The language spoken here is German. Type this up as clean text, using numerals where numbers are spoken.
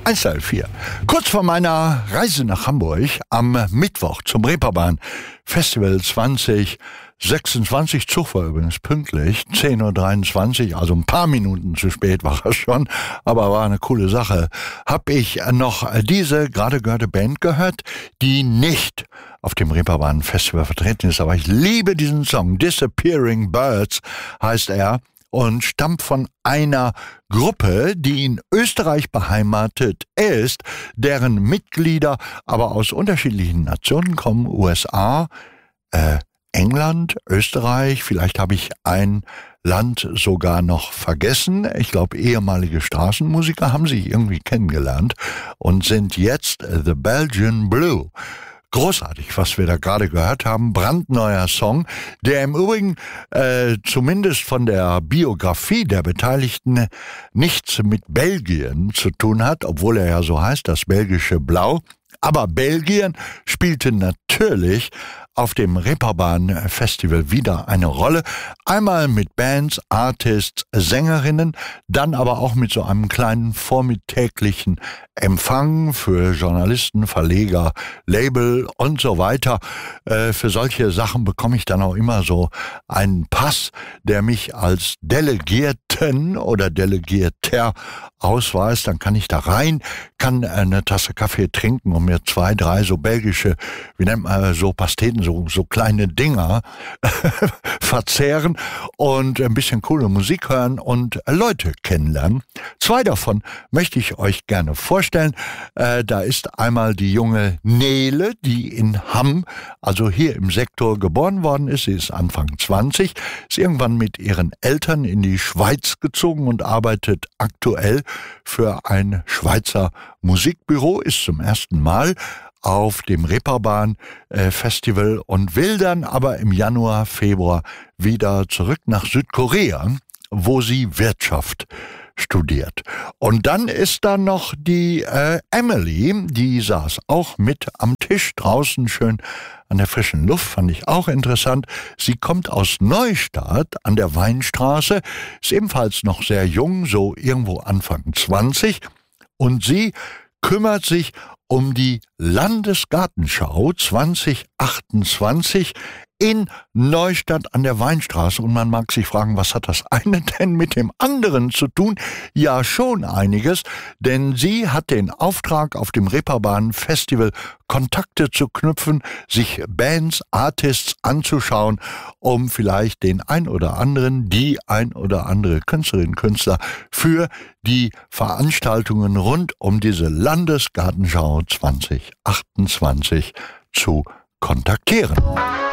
1L4. Kurz vor meiner Reise nach Hamburg am Mittwoch zum Reeperbahn Festival 2026. Zug war übrigens pünktlich, 10:23 Uhr, also ein paar Minuten zu spät war er schon, aber war eine coole Sache. Hab ich noch diese gerade gehörte Band gehört, die nicht auf dem Reeperbahn Festival vertreten ist, aber ich liebe diesen Song. Disappearing Birds heißt er und stammt von einer Gruppe, die in Österreich beheimatet ist, deren Mitglieder aber aus unterschiedlichen Nationen kommen, USA, England, Österreich, vielleicht habe ich ein Land sogar noch vergessen. Ich glaube, ehemalige Straßenmusiker haben sich irgendwie kennengelernt und sind jetzt The Belgian Blue. Großartig, was wir da gerade gehört haben. Brandneuer Song, der im Übrigen zumindest von der Biografie der Beteiligten nichts mit Belgien zu tun hat, obwohl er ja so heißt, das belgische Blau. Aber Belgien spielte natürlich auf dem Reeperbahn Festival wieder eine Rolle. Einmal mit Bands, Artists, Sängerinnen, dann aber auch mit so einem kleinen vormittäglichen Empfang für Journalisten, Verleger, Label und so weiter. Für solche Sachen bekomme ich dann auch immer so einen Pass, der mich als Delegierten oder Delegierter ausweist. Dann kann ich da rein, kann eine Tasse Kaffee trinken und mir 2, 3 so belgische, wie nennt man so Pasteten, so kleine Dinger verzehren und ein bisschen coole Musik hören und Leute kennenlernen. 2 davon möchte ich euch gerne vorstellen. Da ist einmal die junge Nele, die in Hamm, also hier im Sektor geboren worden ist. Sie ist Anfang 20, ist irgendwann mit ihren Eltern in die Schweiz gezogen und arbeitet aktuell für ein Schweizer Musikbüro, ist zum ersten Mal auf dem Reeperbahn Festival und will dann aber im Januar, Februar wieder zurück nach Südkorea, wo sie Wirtschaft studiert. Und dann ist da noch die Emily, die saß auch mit am Tisch draußen schön an der frischen Luft, fand ich auch interessant. Sie kommt aus Neustadt an der Weinstraße, ist ebenfalls noch sehr jung, so irgendwo Anfang 20, und sie kümmert sich um die Landesgartenschau 2028 in Neustadt an der Weinstraße. Und man mag sich fragen, was hat das eine denn mit dem anderen zu tun? Ja, schon einiges, denn sie hat den Auftrag, auf dem Reeperbahn Festival Kontakte zu knüpfen, sich Bands, Artists anzuschauen, um vielleicht den ein oder anderen, die ein oder andere Künstlerin, Künstler für die Veranstaltungen rund um diese Landesgartenschau 2028 zu kontaktieren.